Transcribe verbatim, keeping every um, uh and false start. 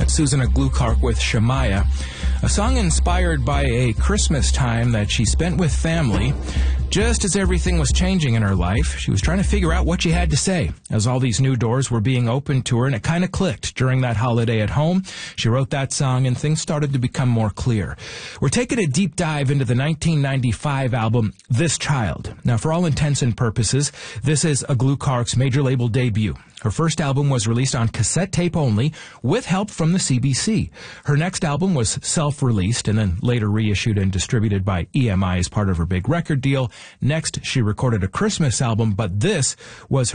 Susanna Glukark with Shemaiah, a song inspired by a Christmas time that she spent with family. Just as everything was changing in her life, she was trying to figure out what she had to say, as all these new doors were being opened to her, and it kind of clicked during that holiday at home. She wrote that song, and things started to become more clear. We're taking a deep dive into the nineteen ninety-five album, This Child. Now, for all intents and purposes, this is a Glukark's major label debut. Her first album was released on cassette tape only, with help from the C B C. Her next album was self-released and then later reissued and distributed by E M I as part of her big record deal. Next, she recorded a Christmas album, but this was her